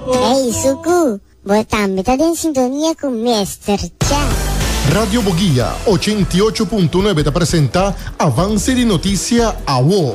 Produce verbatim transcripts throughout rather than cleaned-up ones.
Ehi, Suku, voltami in sintonia con mister Chat. Radio Boguía ochenta y ocho punto nueve te presenta Avance de Noticia A W O.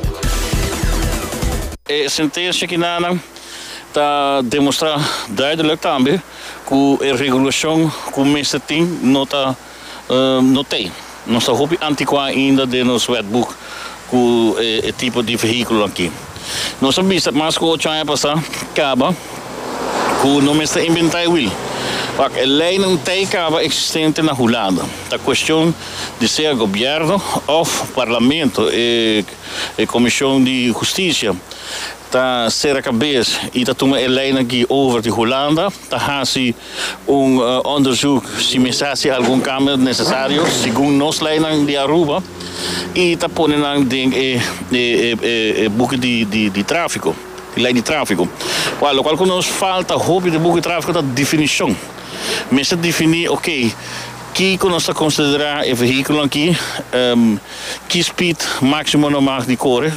A sentença que nana está demonstrar duidelijk também que a regulação que o mensen tem não está não tem. Não está hopi antiqua ainda de nos wetboek que é tipo de veículo aqui. Nós sabemos mais que o chão é passar acaba que não está inventar will. Porque a lei não tem acaba existente na Holanda. A questão de ser governo ou parlamento e a comissão de justiça tá ser a cabeça e tá tomando a lei aqui over de Holanda, tá fazendo um uh, onderzoek se mensasse algum câmbio necessário, segundo nossa lei de Aruba, e tá pondo na ding e e e book de de de tráfico, de lei de tráfico. Qual qual que nos falta hobby de book de tráfico da definição. Mas se definir, ok, que nós considerar o veículo aqui, um, que speed máximo não mais de correr.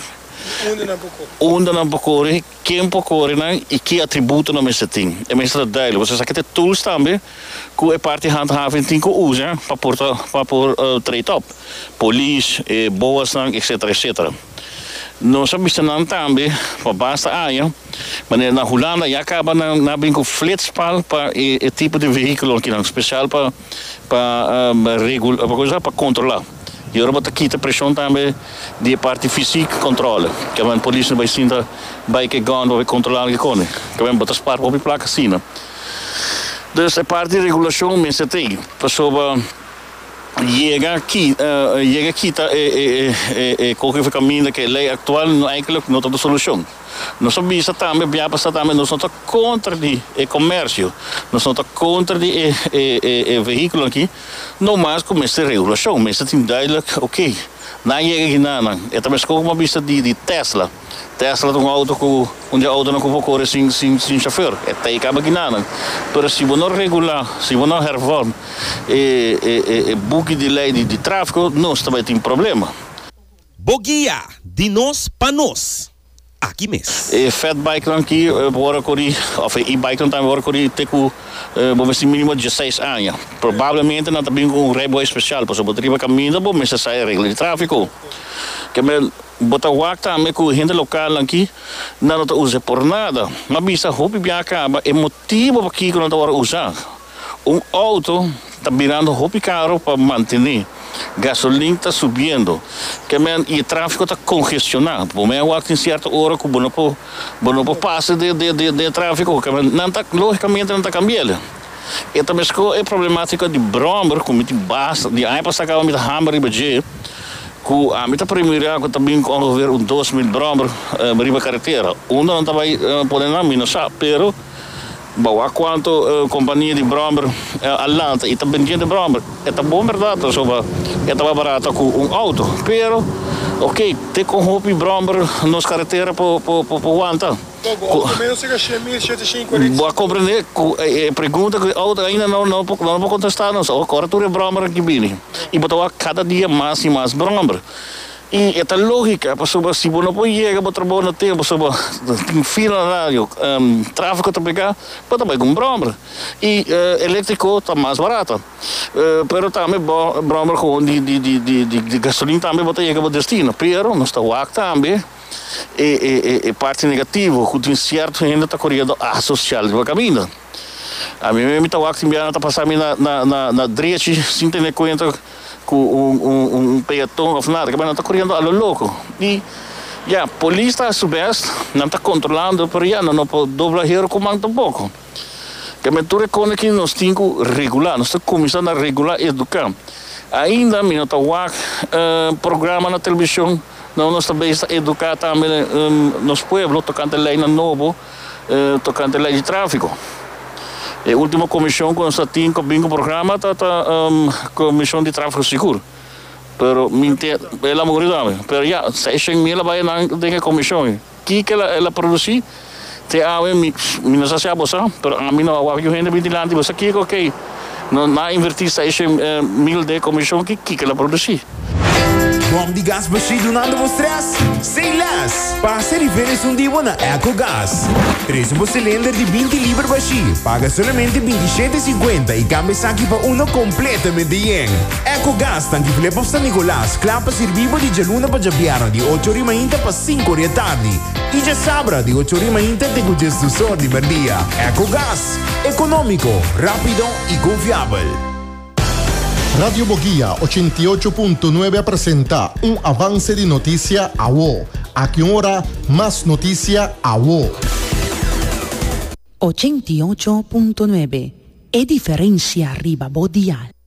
Onde não pode correr, quem pode correr e que atributo não se tem. É mais duidelijk. Você sabe que tem tools também que a parte handhaving tem que usar para pôr para pôr trade-up, polícia, boas, etc, etc. Nós sabemos também para basta área, mas na Holanda já acaba na na brinco flitspal para o tipo de veículo que não especial para para regular, para coisa para controlar. E agora aqui a pressão também de parte física controle. Que a polícia vai sentar vai que gone vai controlar que cone. Que vem botar spar op die placa assim. Dus a parte de regulação me se tem. Pessoa chega aqui, chega aqui tá é é é qualquer caminho que a lei atual não eigenlijk não tem solução. Nós sabemos também, bem passar também, nós somos contra o comércio, nós somos contra o veículo aqui, não mais com essa regulação, mas tem duidelijk, ok, na chega aqui não, é também como uma vista de, de Tesla, Tesla tem um auto que onde a auto não pode correr sem sem sem chauffeur, é tá acaba aqui não, mas se você não regular, se você não reforma, o book de lei de, de tráfico, nós também tem problema. Boguía, de nós para nós. Aqui mesmo. E fatbike aqui, agora corri, ou e-bike também agora corri, tem que, vamos dizer, mínimo de dezesseis anos. Provavelmente não também com um rebo especial, porque se você caminho, bom, mas essa é a regra de tráfico. Que me botar o acta, me com gente local aqui, não está usa por nada. Mas bisa hobby bem acaba, é motivo para que não está usar. Um auto está virando hobby caro para manter. Gasolina está subindo, que e o tráfego está congestionado. Bom, é o em certa hora que o não pode passar de, de, de, de tráfego, que não tá, logicamente não está cambiando. E também é problemática de bromber, como de basta, de aí para sacar uma hammer e budget, que a meta primeira que também conviver um dois mil bromber riba carretera. Um não está vai podendo não, não sabe, pero bom, a quanto uh, companhia de bromber uh, Atlanta e também de bromber, é tá bom verdade, sobre é tá barato com um auto, pero ok, tem com hobby bromber nos carretera por por por por aguanta. Bom, menos chega a mil setecentos e cinquenta. Boa compreender, é pergunta que auto ainda não não não pode contestar, não, só agora tu é bromber aqui bem. E botar cada dia mais e mais bromber. E essa lógica, pessoa, se você não pode chegar para trabalhar no tempo, pessoa, tem fila horário, um, tráfego para pegar, pode também com bromber. E uh, elétrico está mais barato. Uh, pero também bromber com de, de, de, de, de gasolina também pode chegar para o destino. Pero, não está o acto também, é, é, é parte negativa, que tem certo ainda está correndo associado do caminho. A mim mesmo está o acto está passando na, na, na, na direita, sem ter conta com um, um, um peatão ou nada, que não está correndo a lo louco. E já, a polícia a subeste não está controlando, mas já não pode dobrar o comando um pouco. Que me tu reconhece que nós temos que regular, nós estamos começando a regular e educar. Ainda, me nota o uh, programa na televisão, nós também estamos educar também um, nos pueblos, tocando a lei novo, uh, tocando a lei de tráfico. A última comissão que nós tínhamos com o programa está a um, comissão de tráfego seguro. Pero ela morreu também. Pero já, seis mil vai na na comissão. Que que ela ela produz? Tem a mim, não sei se é boa, pero a mim não há o que gente vigilante, você que ok. Não na invertir seis mil de comissão que que ela produz. Bom de gas baixi donando vostras? Sei las! Passa referes um dia na EcoGas. Traz um cilindro de vinte libras baixi. Paga solamente vinte e sete e cinquenta e cambia aqui para uno completamente yen. EcoGas, tanque Filipe San Nicolás. Clapa servivo de Jaluna para Jabiara de oito horas e para cinco horas da tarde. E já sabra de oito horas e tem o gesto só de merdia. EcoGas, econômico, rápido e confiável. Radio Boguía ochenta y ocho punto nueve presenta un avance de noticia a vos. A qué hora más noticia a vos. ochenta y ocho punto nueve. E diferencia arriba Bodial.